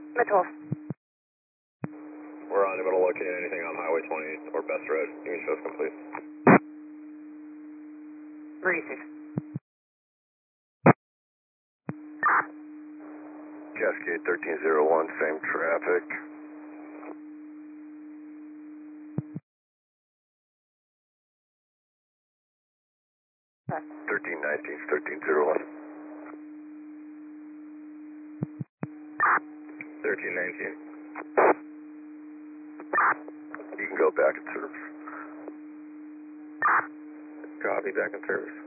Mid-12. We're unable to locate anything on Highway 20 or Best Road. Unit shows complete. Receive. Cascade 1301, same traffic. Okay. 1319, 1301. 1319. You can go back in service. Copy, back in service.